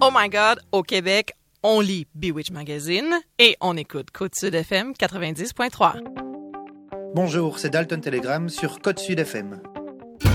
Oh my God, au Québec, on lit Bewitch Magazine et on écoute Côte-Sud FM 90.3. Bonjour, c'est Dalton Telegram sur Côte-Sud FM.